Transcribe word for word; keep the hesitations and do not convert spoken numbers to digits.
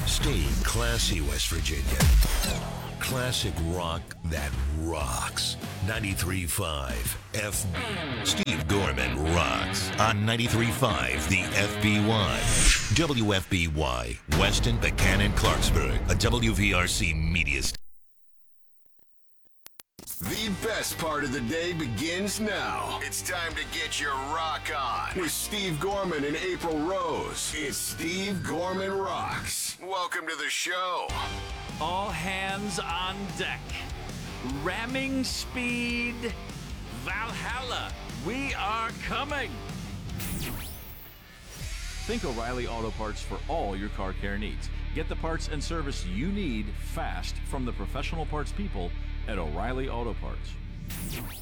Stay classy, West Virginia. Classic rock that rocks. ninety-three point five F B. Steve Gorman rocks on ninety-three point five The F B Y. W F B Y, Weston, Buchanan, Clarksburg. A W V R C media station. The best part of the day begins now. It's time to get your rock on with Steve Gorman and April Rose. It's Steve Gorman Rocks. Welcome to the show. All hands on deck. Ramming speed. Valhalla. We are coming. Think O'Reilly Auto Parts for all your car care needs. Get the parts and service you need fast from the professional parts people at O'Reilly Auto Parts.